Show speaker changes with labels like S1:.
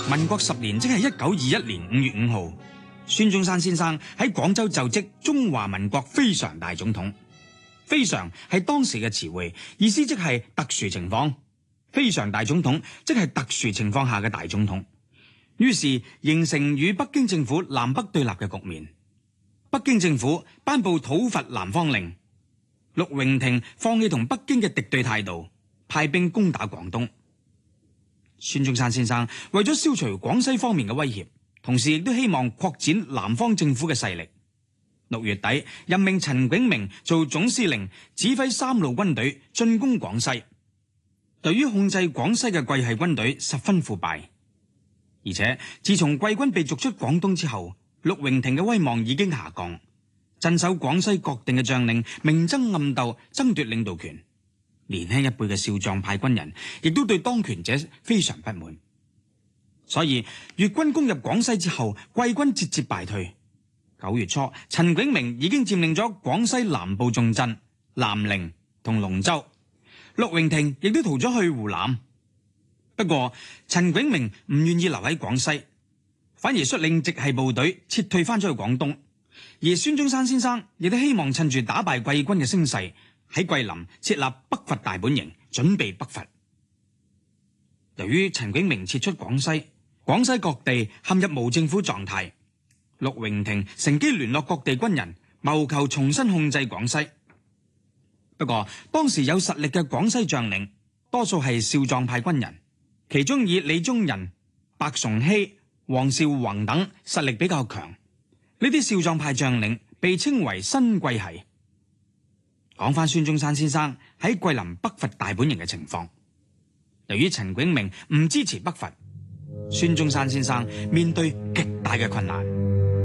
S1: 民國10年，即係1921年5月5號，孫中山先生喺廣州就職中華民國非常大總統。非常係當時嘅詞彙，意思即係特殊情況。非常大總統即係特殊情況下嘅大總統。於是形成與北京政府南北對立嘅局面。北京政府頒布討伐南方令，陸榮廷放棄同北京嘅敵對態度，派兵攻打廣東。孫中山先生為咗消除廣西方面嘅威脅，同時亦都希望擴展南方政府嘅勢力。6月底任命陳炯明做總司令，指揮3路軍隊進攻廣西。由於控制廣西嘅桂系軍隊十分腐敗，而且自從桂軍被逐出廣東之後，陸榮廷嘅威望已經下降，鎮守廣西各地嘅將領明爭暗鬥，爭奪領導權。年輕一輩嘅少壯派軍人亦都對當權者非常不滿，所以粵軍攻入廣西之後，桂軍節節敗退。9月初，陳炯明已經佔領咗廣西南部重鎮南寧同龍州，陸榮廷亦都逃咗去湖南。不過陳炯明唔願意留喺廣西，反而率領直系部隊撤退翻咗去廣東。而孫中山先生亦都希望趁住打敗桂軍嘅聲勢，喺桂林設立北伐大本營，準備北伐。由於陳炯明撤出廣西，廣西各地陷入無政府狀態。陸榮廷乘機聯絡各地軍人，謀求重新控制廣西。不過當時有實力嘅廣西將領多數係少壯派軍人，其中以李宗仁、白崇禧、黃紹竑等實力比較強。呢啲少壯派將領被稱為新桂系。講翻孫中山先生喺桂林北伐大本營嘅情況，由於陳炯明唔支持北伐，孫中山先生面對極大嘅困難。